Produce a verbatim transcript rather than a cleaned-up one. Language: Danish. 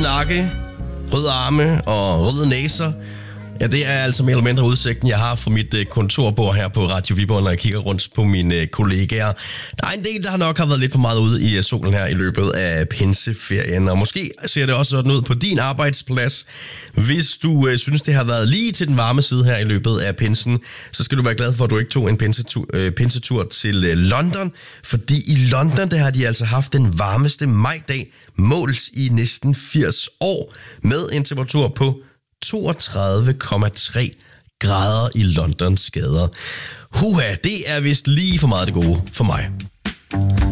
nakke, røde arme og røde næser. Ja, det er altså mere eller mindre udsigten, jeg har fra mit uh, kontorbord her på Radio Viborg, når jeg kigger rundt på mine uh, kollegaer. Der er en del, der nok har været lidt for meget ude i uh, solen her i løbet af pinseferien, og måske ser det også sådan ud på din arbejdsplads. Hvis du uh, synes, det har været lige til den varme side her i løbet af pinsen, så skal du være glad for, at du ikke tog en pinsetur, uh, pinsetur til uh, London, fordi i London, der har de altså haft den varmeste majdag målt i næsten firs år, med en temperatur på toogtredive komma tre grader i Londons gader. Huha, det er vist lige for meget det gode for mig.